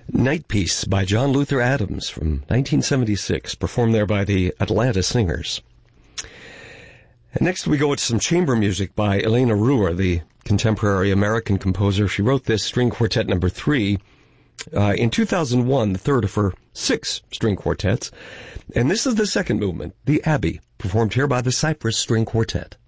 Night Piece by John Luther Adams from 1976, performed there by the Atlanta Singers. And next we go to some chamber music by Elena Ruhr, the contemporary American composer. She wrote this string quartet number 3 in 2001, the third of her 6 string quartets. And this is the second movement, the Abbey, performed here by the Cypress String Quartet.